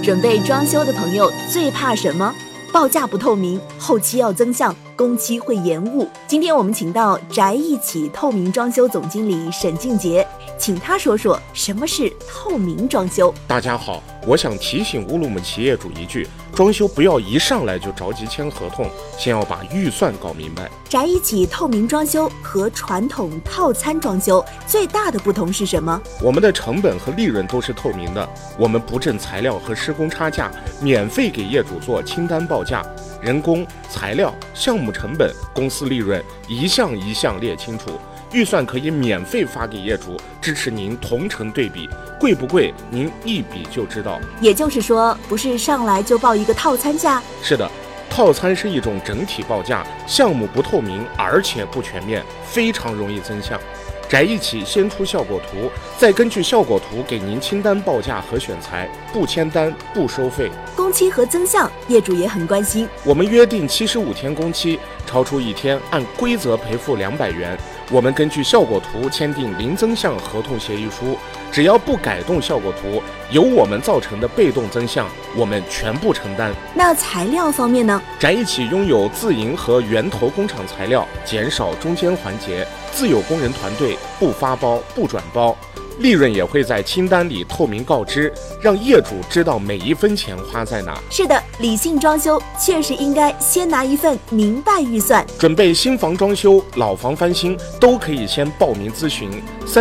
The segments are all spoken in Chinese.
准备装修的朋友最怕什么？报价不透明，后期要增项，工期会延误。今天我们请到宅一起透明装修总经理沈静杰，请他说说什么是透明装修。 大家好，我想提醒乌鲁木齐业主一句，装修不要一上来就着急签合同，先要把预算搞明白。 宅一起透明装修和传统套餐装修最大的不同是什么？ 我们的成本和利润都是透明的，我们不挣材料和施工差价，免费给业主做清单报价，人工、材料、项目成本、公司利润一项一项列清楚，预算可以免费发给业主，支持您同城对比，贵不贵您一比就知道。 也就是说，不是上来就报一个套餐价？ 是的，套餐是一种整体报价，项目不透明而且不全面，非常容易增项。宅一起先出效果图，再根据效果图给您清单报价和选材，不签单不收费。 工期和增项业主也很关心， 我们约定75天工期，超出1天按规则赔付200元。我们根据效果图签订零增项合同协议书，只要不改动效果图，由我们造成的被动增项，我们全部承担。 那材料方面呢？ 宅一起拥有自营和源头工厂材料，减少中间环节，自有工人团队，不发包不转包，利润也会在清单里透明告知，让业主知道每一分钱花在哪。 是的，理性装修确实应该先拿一份明白预算。 准备新房装修、老房翻新都可以先报名咨询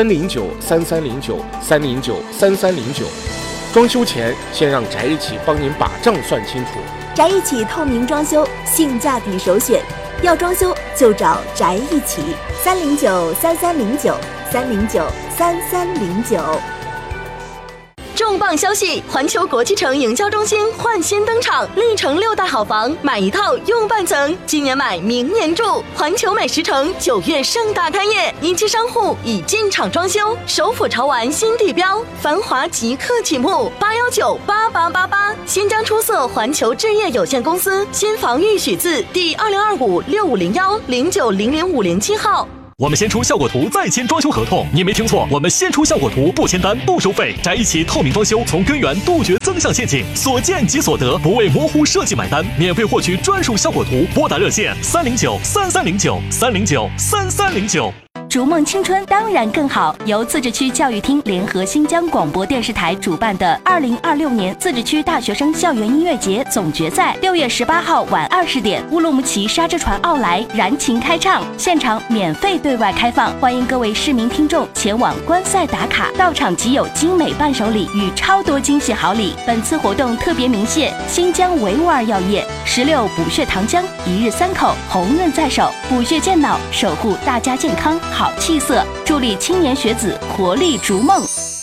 309-3309-309-3309。装修前先让宅一起帮您把账算清楚。 宅一起透明装修，性价比首选，要装修就找宅一起，309-3309-309-3309。重磅消息！环球国际城营销中心焕新登场，历城6大好房，买一套用半层，今年买明年住。环球美食城9月盛大开业，一期商户已进场装修，首府潮玩新地标，繁华即刻启幕，8198888。新疆出色环球置业有限公司新房预许字第20256501090057号。 我们先出效果图，再签装修合同。你没听错，我们先出效果图，不签单，不收费。宅一起透明装修，从根源杜绝增项陷阱，所见即所得，不为模糊设计买单。免费获取专属效果图，拨打热线309-3309-309-3309。 逐梦青春当然更好，由自治区教育厅联合新疆广播电视台主办的2026年自治区大学生校园音乐节总决赛，6月18号晚20点，乌鲁木齐沙之船奥莱燃情开唱，现场免费对外开放，欢迎各位市民听众前往观赛打卡，到场即有精美伴手礼与超多惊喜好礼。本次活动特别鸣谢新疆维吾尔药业、16补血糖浆、1日3口，红润在手，补血健脑，守护大家健康好气色，助力青年学子活力逐梦。